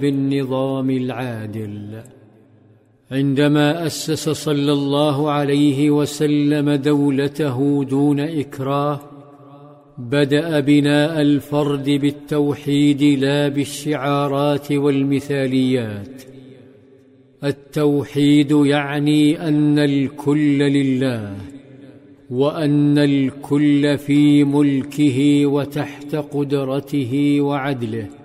بالنظام العادل. عندما أسس صلى الله عليه وسلم دولته دون إكراه، بدأ بناء الفرد بالتوحيد لا بالشعارات والمثاليات. التوحيد يعني أن الكل لله، وأن الكل في ملكه وتحت قدرته وعدله.